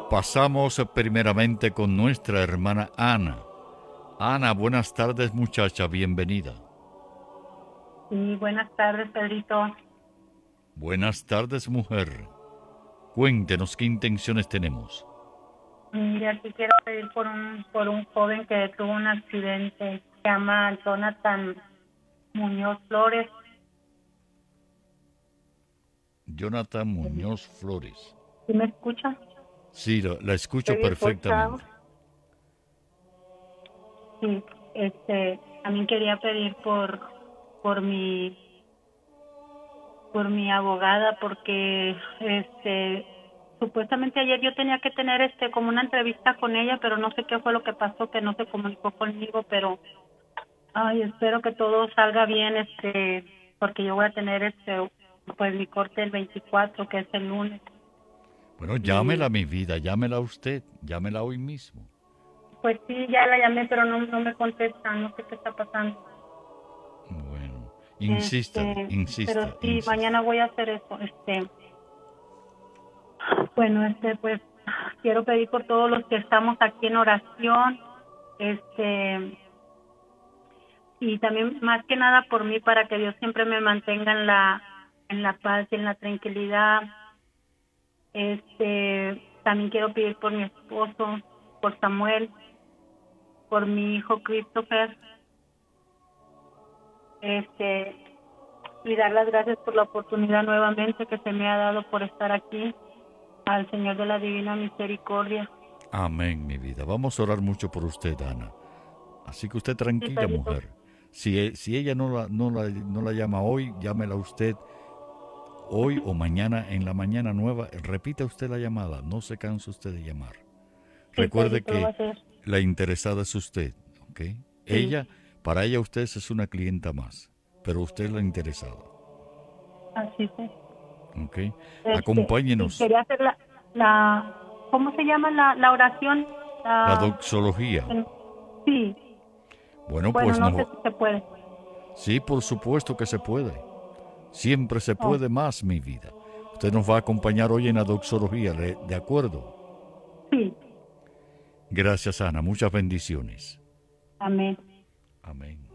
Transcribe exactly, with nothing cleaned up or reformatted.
Pasamos primeramente con nuestra hermana Ana. Ana, buenas tardes muchacha, bienvenida. Sí, buenas tardes, Pedrito. Buenas tardes mujer. Cuéntenos qué intenciones tenemos. Mira, aquí quiero pedir por un por un joven que tuvo un accidente. Se llama Jonathan Muñoz Flores. Jonathan Muñoz Flores. ¿Sí me escucha? Sí, la, la escucho Pedir por Chao. perfectamente. Sí, este, también quería pedir por por mi por mi abogada porque este supuestamente ayer yo tenía que tener este como una entrevista con ella, pero no sé qué fue lo que pasó, que no se comunicó conmigo, pero ay, espero que todo salga bien, este, porque yo voy a tener este, pues mi corte el veinticuatro, que es el lunes. Bueno, Y llámela mi vida, llámela usted, llámela hoy mismo. pues sí, ya la llamé, pero no, no me contesta, no sé qué está pasando. Bueno, insístale, Este, insista, pero sí, insista. mañana voy a hacer eso. Este, bueno, este, pues quiero pedir por todos los que estamos aquí en oración, este, y también más que nada por mí, para que Dios siempre me mantenga en la, en la paz y en la tranquilidad. Este, también quiero pedir por mi esposo, por Samuel, por mi hijo Christopher, este, y dar las gracias por la oportunidad nuevamente que se me ha dado por estar aquí, al Señor de la Divina Misericordia. Amén, mi vida. Vamos a orar mucho por usted, Ana. Así que usted Sí, tranquila, Pedrito. mujer. Si, e- si ella no la, no, la, no la llama hoy, llámela usted hoy o mañana en la mañana nueva. Repita usted la llamada, no se canse usted de llamar. Sí, Recuerde Pedrito, lo va a que hacer. la interesada es usted, ¿ok? Sí, Ella, para ella usted es una clienta más, pero usted es la interesada, así es. ¿ok? Este, y Acompáñenos. quería hacer la, la, ¿cómo se llama la, la oración? La La, doxología. sí, Bueno, bueno, pues no no. sé si se puede. Sí, por supuesto que se puede. Siempre se Oh, puede más, mi vida. Usted nos va a acompañar hoy en la doxología, ¿de de acuerdo? sí, Gracias, Ana. Muchas bendiciones. amén. Amén.